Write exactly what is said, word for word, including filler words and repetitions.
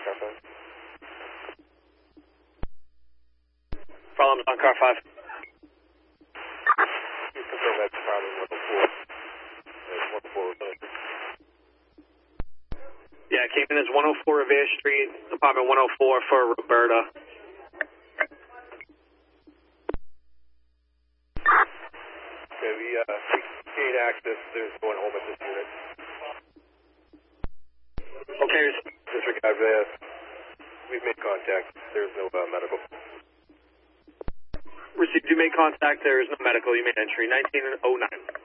car five. Problems on car five. You confirm that's probably one oh four. There's one oh four Roberta. Yeah, came in as one oh four Revere Street, apartment one oh four for Roberta. Okay, we, uh, we gained access. There's no one home at this unit. Okay. Disregard that. We've made contact. There's no uh, medical. Received, you made contact, there is no medical, you made entry, nineteen oh nine.